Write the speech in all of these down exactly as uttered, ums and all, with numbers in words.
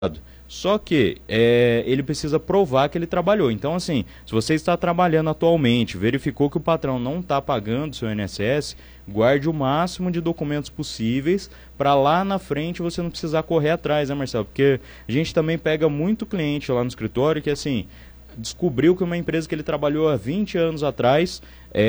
Só que é, ele precisa provar que ele trabalhou. Então, assim, se você está trabalhando atualmente, verificou que o patrão não está pagando o seu I N S S, guarde o máximo de documentos possíveis para lá na frente você não precisar correr atrás, né, Marcelo? Porque a gente também pega muito cliente lá no escritório que, assim, descobriu que uma empresa que ele trabalhou há vinte anos atrás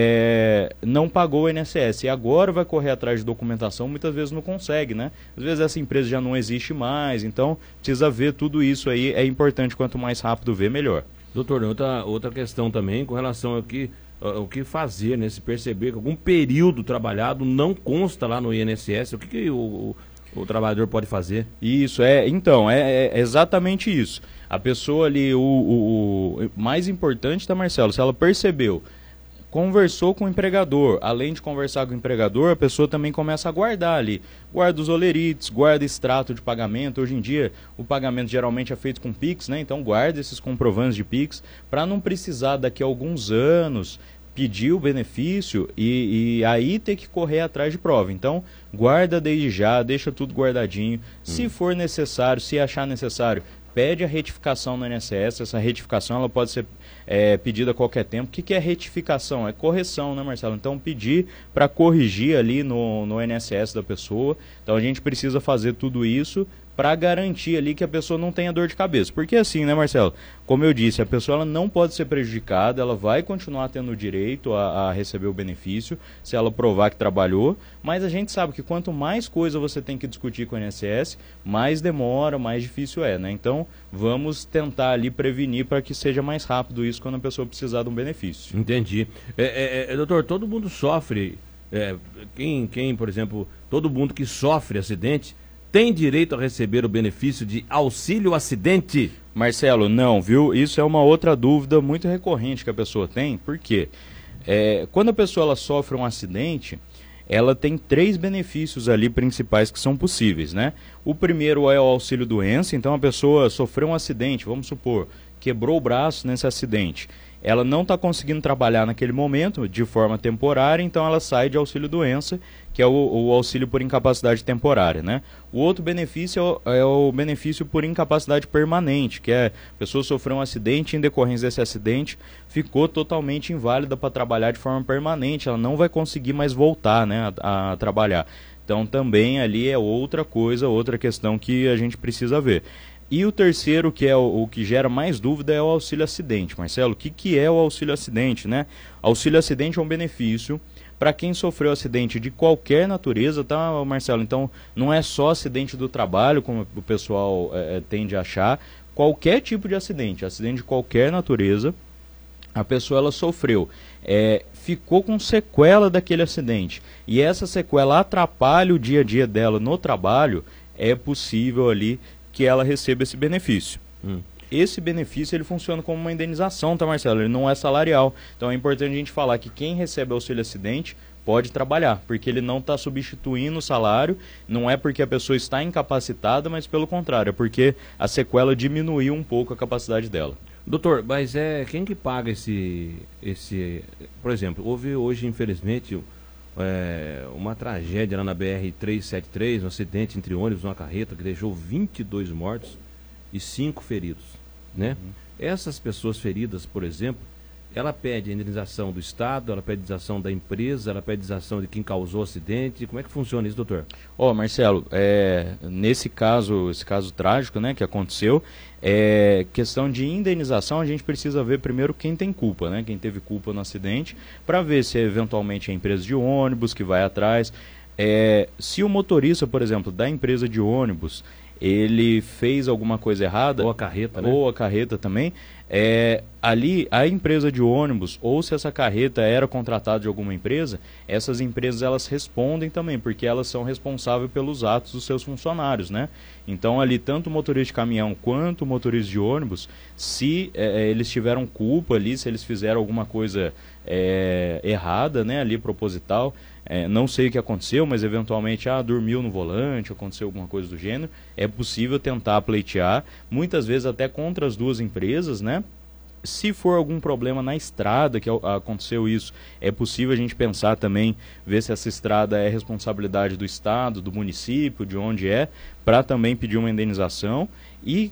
é, não pagou o I N S S e agora vai correr atrás de documentação, muitas vezes não consegue, né? Às vezes essa empresa já não existe mais, então precisa ver tudo isso aí, é importante, quanto mais rápido ver, melhor. Doutor, outra, outra questão também com relação ao que, ao que fazer, né? Se perceber que algum período trabalhado não consta lá no I N S S, o que, que o, o, o trabalhador pode fazer? Isso, é, então, é, é exatamente isso. A pessoa ali, o, o, o mais importante, tá, Marcelo, se ela percebeu, conversou com o empregador, além de conversar com o empregador, a pessoa também começa a guardar ali, guarda os olerites, guarda extrato de pagamento. Hoje em dia o pagamento geralmente é feito com Pix, né? Então guarda esses comprovantes de Pix, para não precisar daqui a alguns anos pedir o benefício e, e aí ter que correr atrás de prova. Então guarda desde já, deixa tudo guardadinho, hum. Se for necessário, se achar necessário, pede a retificação no I N S S. Essa retificação ela pode ser é, pedida a qualquer tempo. O que, que é retificação? É correção, né, Marcelo? Então, pedir para corrigir ali no, no I N S S da pessoa. Então, a gente precisa fazer tudo isso para garantir ali que a pessoa não tenha dor de cabeça. Porque assim, né, Marcelo? Como eu disse, a pessoa ela não pode ser prejudicada, ela vai continuar tendo direito a, a receber o benefício, se ela provar que trabalhou, mas a gente sabe que quanto mais coisa você tem que discutir com o I N S S, mais demora, mais difícil é, né? Então, vamos tentar ali prevenir para que seja mais rápido isso quando a pessoa precisar de um benefício. Entendi. É, é, é, doutor, todo mundo sofre, é, quem, quem, por exemplo, todo mundo que sofre acidente, tem direito a receber o benefício de auxílio acidente? Marcelo, não, viu? Isso é uma outra dúvida muito recorrente que a pessoa tem. Por quê? É, quando a pessoa ela sofre um acidente, ela tem três benefícios ali principais que são possíveis, né? O primeiro é o auxílio doença. Então a pessoa sofreu um acidente, vamos supor, quebrou o braço nesse acidente. Ela não está conseguindo trabalhar naquele momento de forma temporária, então ela sai de auxílio doença, que é o, o auxílio por incapacidade temporária, né? O outro benefício é o, é o benefício por incapacidade permanente, que é a pessoa sofreu um acidente, em decorrência desse acidente ficou totalmente inválida para trabalhar de forma permanente, ela não vai conseguir mais voltar, né, a, a trabalhar. Então também ali é outra coisa, outra questão que a gente precisa ver. E o terceiro, que é o, o que gera mais dúvida, é o auxílio acidente. Marcelo, o que, que é o auxílio acidente, né? Auxílio acidente é um benefício para quem sofreu acidente de qualquer natureza, tá, Marcelo? Então, não é só acidente do trabalho, como o pessoal é, tende a achar. Qualquer tipo de acidente, acidente de qualquer natureza, a pessoa ela sofreu, é, ficou com sequela daquele acidente, e essa sequela atrapalha o dia a dia dela no trabalho, é possível ali que ela receba esse benefício. Hum. Esse benefício ele funciona como uma indenização, tá, Marcelo? Ele não é salarial. Então é importante a gente falar que quem recebe auxílio acidente pode trabalhar, porque ele não está substituindo o salário, não é porque a pessoa está incapacitada, mas pelo contrário, é porque a sequela diminuiu um pouco a capacidade dela. Doutor, mas é quem que paga esse, esse... Por exemplo, houve hoje, infelizmente, É, uma tragédia lá na B R trezentos e setenta e três, um acidente entre ônibus e uma carreta que deixou vinte e dois mortos e cinco feridos, né? Uhum. Essas pessoas feridas, por exemplo, ela pede a indenização do Estado, ela pede a indenização da empresa, ela pede a indenização de quem causou o acidente. Como é que funciona isso, doutor? Ó, oh, Marcelo, é, nesse caso, esse caso trágico, né, que aconteceu, é, questão de indenização, a gente precisa ver primeiro quem tem culpa, né, quem teve culpa no acidente, para ver se é eventualmente a empresa de ônibus que vai atrás. É, se o motorista, por exemplo, da empresa de ônibus, ele fez alguma coisa errada, ou a carreta, né? ou a carreta também, é, ali a empresa de ônibus, ou se essa carreta era contratada de alguma empresa, essas empresas elas respondem também, porque elas são responsáveis pelos atos dos seus funcionários, né? Então ali tanto o motorista de caminhão quanto o motorista de ônibus, se é, eles tiveram culpa ali, se eles fizeram alguma coisa é, errada, né, ali proposital, é, não sei o que aconteceu, mas eventualmente ah, dormiu no volante, aconteceu alguma coisa do gênero, é possível tentar pleitear, muitas vezes até contra as duas empresas, né? Se for algum problema na estrada que aconteceu isso, é possível a gente pensar também, ver se essa estrada é responsabilidade do estado, do município, de onde é, para também pedir uma indenização. E